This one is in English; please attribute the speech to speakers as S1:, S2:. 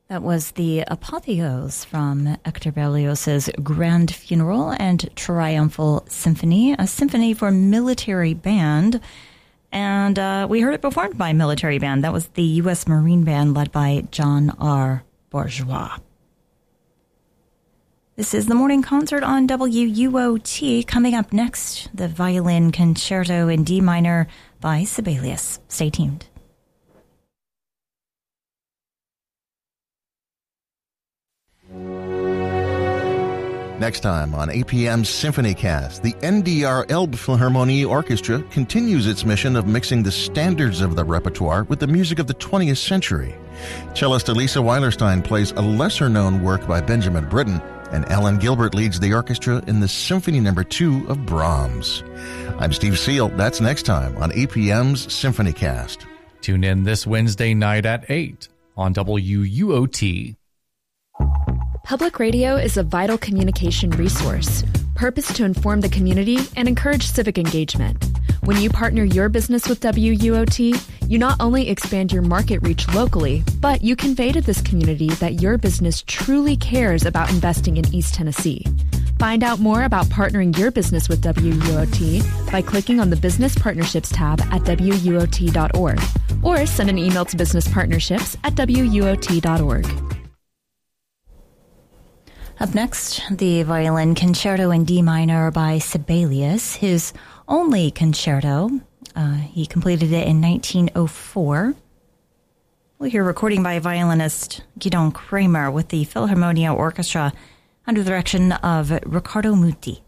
S1: That was the Apotheose from Hector Berlioz's Grand Funeral and Triumphal Symphony, a symphony for military band. And we heard it performed by a military band. That was the U.S. Marine Band led by John R. Bourgeois. This is the morning concert on WUOT. Coming up next, the Violin Concerto in D minor by Sibelius. Stay tuned.
S2: Next time on APM's SymphonyCast, the NDR Elbphilharmonie Orchestra continues its mission of mixing the standards of the repertoire with the music of the 20th century. Cellist Elisa Weilerstein plays a lesser-known work by Benjamin Britten, and Alan Gilbert leads the orchestra in the Symphony No. 2 of Brahms. I'm Steve Seal. That's next time on APM's SymphonyCast.
S3: Tune in this Wednesday night at 8 on WUOT.
S4: Public radio is a vital communication resource, purposed to inform the community and encourage civic engagement. When you partner your business with WUOT, you not only expand your market reach locally, but you convey to this community that your business truly cares about investing in East Tennessee. Find out more about partnering your business with WUOT by clicking on the Business Partnerships tab at WUOT.org or send an email to businesspartnerships@WUOT.org.
S1: Up next, the Violin Concerto in D minor by Sibelius, his only concerto. He completed it in 1904. We'll hear recording by violinist Gidon Kramer with the Philharmonia Orchestra under the direction of Riccardo Muti.